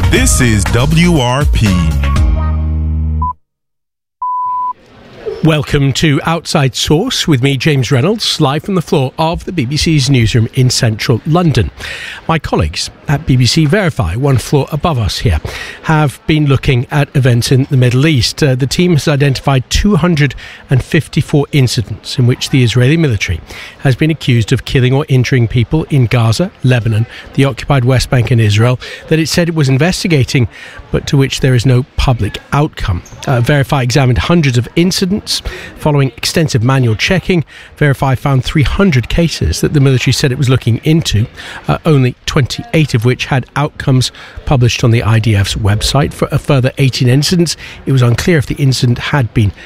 This is WRP. Welcome to Outside Source with me, James Reynolds, live from the floor of the BBC's newsroom in central London. My colleagues at BBC Verify, one floor above us here, have been looking at events in the Middle East. The team has identified 254 incidents in which the Israeli military has been accused of killing or injuring people in Gaza, Lebanon, the occupied West Bank and Israel, that it said it was investigating, but to which there is no public outcome. Verify examined hundreds of incidents. Following extensive manual checking, Verify found 300 cases that the military said it was looking into, only 28 of which had outcomes published on the IDF's website. For a further 18 incidents, it was unclear if the incident had been